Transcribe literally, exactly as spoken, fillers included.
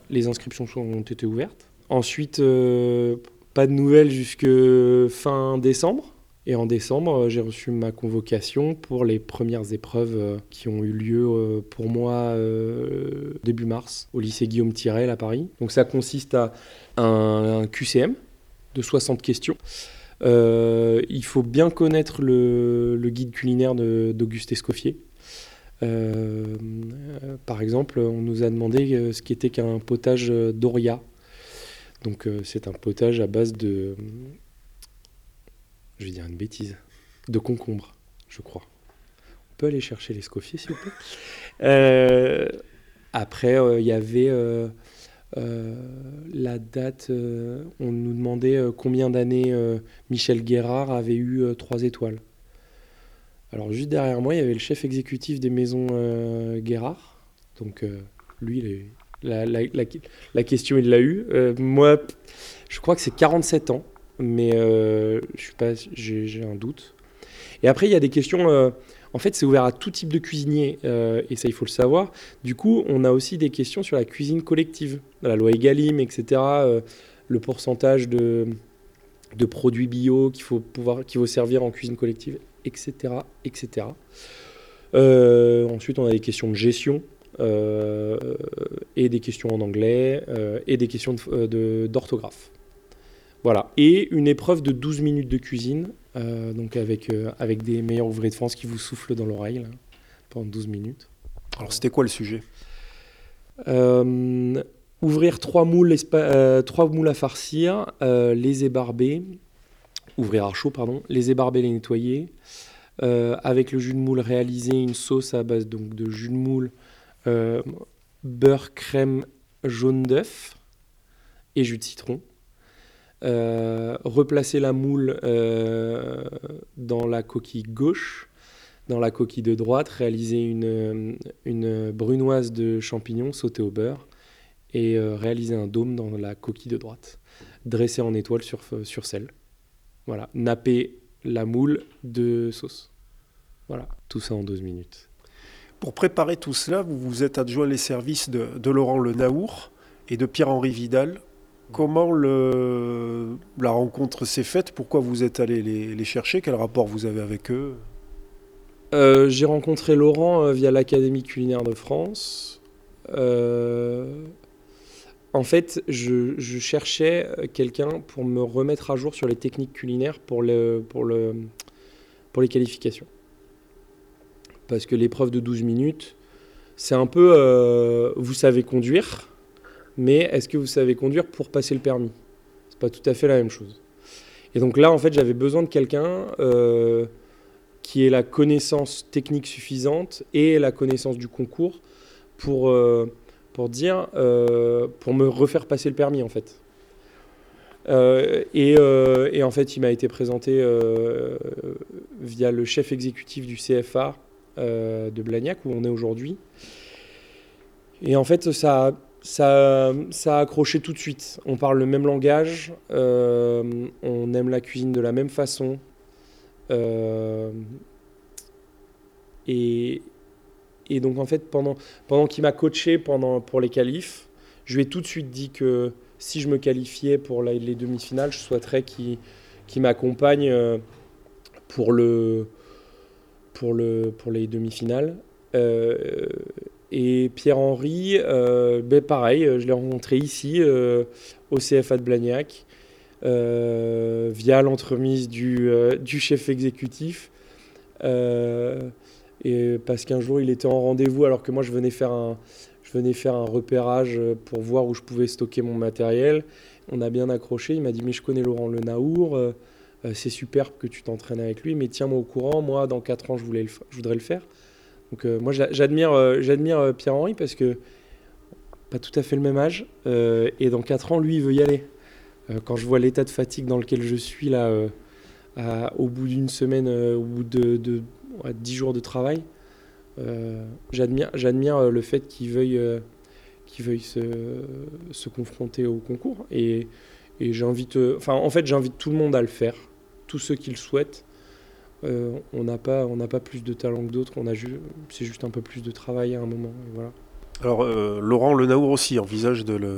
Les inscriptions ont été ouvertes. Ensuite, euh, pas de nouvelles jusque fin décembre. Et en décembre, j'ai reçu ma convocation pour les premières épreuves qui ont eu lieu pour moi euh, début mars au lycée Guillaume Tirel à Paris. Donc ça consiste à un, un Q C M de soixante questions. Euh, il faut bien connaître le, le guide culinaire de, d'Auguste Escoffier. Euh, euh, par exemple, on nous a demandé ce qu'était qu'un potage d'Oria. Donc euh, c'est un potage à base de... Je vais dire une bêtise. De concombre, je crois. On peut aller chercher l'Escoffier, s'il vous plaît. Euh, après, il euh, y avait euh, euh, la date. Euh, on nous demandait euh, combien d'années euh, Michel Guérard avait eu euh, trois étoiles. Alors, juste derrière moi, il y avait le chef exécutif des maisons euh, Guérard. Donc, euh, lui, les, la, la, la, la question, il l'a eue. Euh, moi, je crois que c'est quarante-sept ans. Mais euh, je suis pas, j'ai, j'ai un doute. Et après, il y a des questions... Euh, en fait, c'est ouvert à tout type de cuisinier, euh, et ça, il faut le savoir. Du coup, on a aussi des questions sur la cuisine collective, la loi Egalim, et cetera. Euh, le pourcentage de, de produits bio qu'il faut, pouvoir, qu'il faut servir en cuisine collective, et cetera, et cetera. Euh, ensuite, on a des questions de gestion, euh, et des questions en anglais, euh, et des questions de, de, d'orthographe. Voilà. Et une épreuve de douze minutes de cuisine, euh, donc avec, euh, avec des meilleurs ouvriers de France qui vous soufflent dans l'oreille là, pendant douze minutes. Alors, c'était quoi le sujet ? euh, Ouvrir trois moules, espa- euh, trois moules à farcir, euh, les ébarber, ouvrir à chaud, pardon, les ébarber, les nettoyer. Euh, avec le jus de moule, réaliser une sauce à base donc, de jus de moule, euh, beurre, crème, jaune d'œuf et jus de citron. Euh, replacer la moule euh, dans la coquille gauche, dans la coquille de droite, réaliser une, une brunoise de champignons sautée au beurre et euh, réaliser un dôme dans la coquille de droite. Dresser en étoile sur, sur sel. Voilà, napper la moule de sauce. Voilà, tout ça en douze minutes. Pour préparer tout cela, vous vous êtes adjoint les services de, de Laurent Le Naour et de Pierre-Henri Vidal. Comment le, la rencontre s'est faite ? Pourquoi vous êtes allé les, les chercher ? Quel rapport vous avez avec eux ? euh, J'ai rencontré Laurent euh, via l'Académie culinaire de France. Euh, en fait, je, je cherchais quelqu'un pour me remettre à jour sur les techniques culinaires pour, le, pour, le, pour les qualifications. Parce que l'épreuve de douze minutes, c'est un peu... Euh, vous savez conduire, mais est-ce que vous savez conduire pour passer le permis ? C'est pas tout à fait la même chose. Et donc là, en fait, j'avais besoin de quelqu'un euh, qui ait la connaissance technique suffisante et la connaissance du concours pour, euh, pour dire, euh, pour me refaire passer le permis, en fait. Euh, et, euh, et en fait, il m'a été présenté euh, via le chef exécutif du C F A euh, de Blagnac, où on est aujourd'hui. Et en fait, ça... Ça, ça a accroché tout de suite. On parle le même langage, euh, on aime la cuisine de la même façon. Euh, et, et donc en fait, pendant, pendant qu'il m'a coaché pendant, pour les qualifs, je lui ai tout de suite dit que si je me qualifiais pour la, les demi-finales, je souhaiterais qu'il, qu'il m'accompagne pour, le, pour, le, pour les demi-finales. Euh, Et Pierre-Henri, euh, ben pareil, je l'ai rencontré ici, euh, au C F A de Blagnac, euh, via l'entremise du, euh, du chef exécutif. Euh, et parce qu'un jour, il était en rendez-vous alors que moi, je venais faire un, je venais faire un repérage pour voir où je pouvais stocker mon matériel. On a bien accroché. Il m'a dit, mais je connais Laurent Le Naour, euh, c'est superbe que tu t'entraînes avec lui, mais tiens-moi au courant. Moi, dans quatre ans, je, voulais le, je voudrais le faire. Donc euh, moi j'admire, euh, j'admire Pierre-Henri parce que pas tout à fait le même âge euh, et dans quatre ans lui il veut y aller. Euh, quand je vois l'état de fatigue dans lequel je suis là euh, à, au bout d'une semaine, euh, au bout de, de ouais, dix jours de travail, euh, j'admire, j'admire le fait qu'il veuille, euh, qu'il veuille se, se confronter au concours et, et j'invite, enfin en fait j'invite tout le monde à le faire, tous ceux qui le souhaitent. Euh, on n'a pas, on n'a pas plus de talent que d'autres, on a ju- c'est juste un peu plus de travail à un moment. Et voilà. Alors, euh, Laurent Le Naour aussi envisage de le,